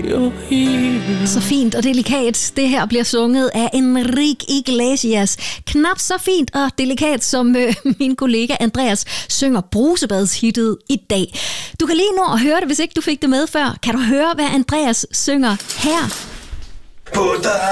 you're here. Så fint og delikat. Det her bliver sunget af Enrique Iglesias. Knap så fint og delikat, som min kollega Andreas synger brusebadshittet i dag. Du kan lige nå at høre det, hvis ikke du fik det med før. Kan du høre, hvad Andreas synger her? Puta